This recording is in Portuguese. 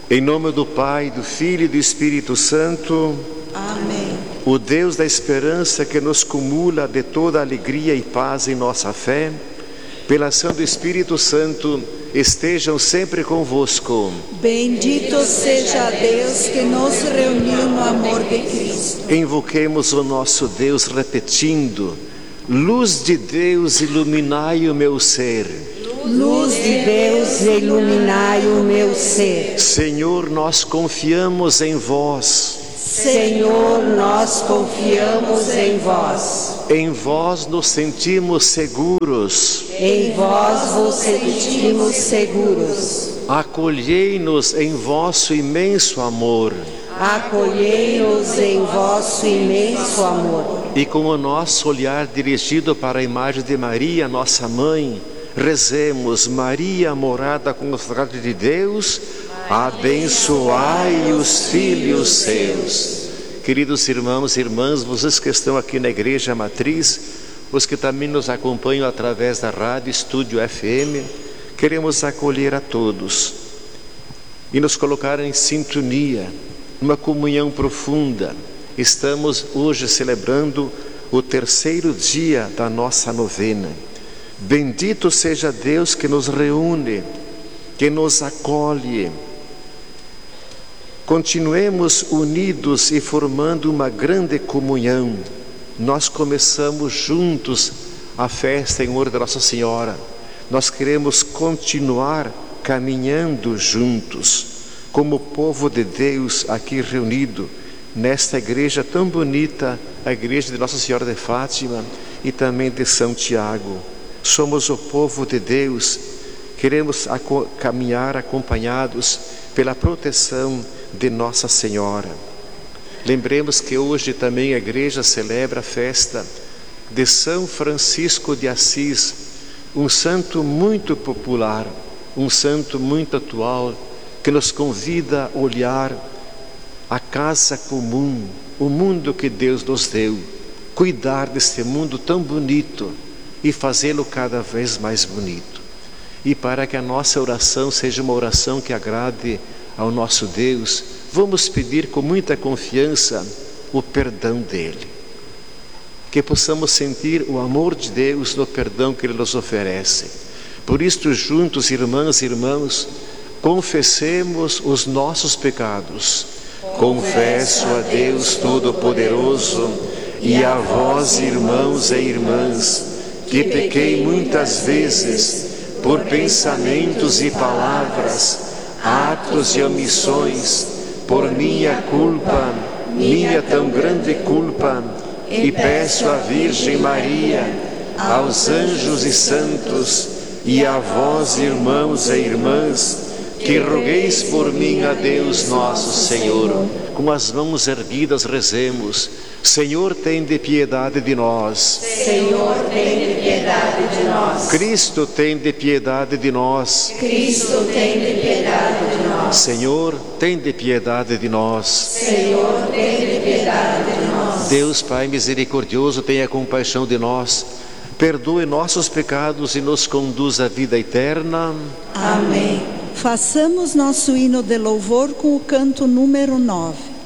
Em nome do Pai, do Filho e do Espírito Santo. Amém. O Deus da esperança que nos cumula de toda alegria e paz em nossa fé, pela ação do Espírito Santo, estejam sempre convosco. Bendito seja Deus que nos reuniu no amor de Cristo. Invoquemos o nosso Deus repetindo: luz de Deus, iluminai o meu ser. Luz de Deus, iluminai o meu ser. Senhor, nós confiamos em vós. Senhor, nós confiamos em vós. Em vós nos sentimos seguros. Em vós vos sentimos seguros. Acolhei-nos em vosso imenso amor. Acolhei-nos em vosso imenso amor. E com o nosso olhar dirigido para a imagem de Maria, nossa mãe, rezemos: Maria, morada consagrada de Deus, abençoai os filhos seus. Queridos irmãos e irmãs, vocês que estão aqui na Igreja Matriz, os que também nos acompanham através da Rádio Estúdio FM, queremos acolher a todos e nos colocar em sintonia, numa comunhão profunda. Estamos hoje celebrando o terceiro dia da nossa novena. Bendito seja Deus que nos reúne, que nos acolhe. Continuemos unidos e formando uma grande comunhão. Nós começamos juntos a festa em honra da Nossa Senhora. Nós queremos continuar caminhando juntos, como povo de Deus aqui reunido nesta igreja tão bonita, a igreja de Nossa Senhora de Fátima e também de São Tiago. Somos o povo de Deus, queremos caminhar acompanhados pela proteção de Nossa Senhora. Lembremos que hoje também a igreja celebra a festa de São Francisco de Assis, um santo muito popular, um santo muito atual, que nos convida a olhar a casa comum, o mundo que Deus nos deu, cuidar deste mundo tão bonito e fazê-lo cada vez mais bonito. E para que a nossa oração seja uma oração que agrade ao nosso Deus, vamos pedir com muita confiança o perdão dele. Que possamos sentir o amor de Deus no perdão que ele nos oferece. Por isto, juntos, irmãs e irmãos, confessemos os nossos pecados. Confesso a Deus Todo-Poderoso e a vós, irmãos e irmãs, que pequei muitas vezes por pensamentos e palavras, atos e omissões, por minha culpa, minha tão grande culpa, e peço à Virgem Maria, aos anjos e santos, e a vós, irmãos e irmãs, que rogueis por mim a Deus nosso Senhor. Com as mãos erguidas rezemos: Senhor, tende piedade de nós. Senhor, tende piedade de nós. Cristo, tende piedade de nós. Cristo, tende piedade de nós. Senhor, tende piedade de nós. Senhor, tende piedade de nós. Deus Pai misericordioso, tenha compaixão de nós, perdoe nossos pecados e nos conduz à vida eterna. Amém. Façamos nosso hino de louvor com o canto número 9.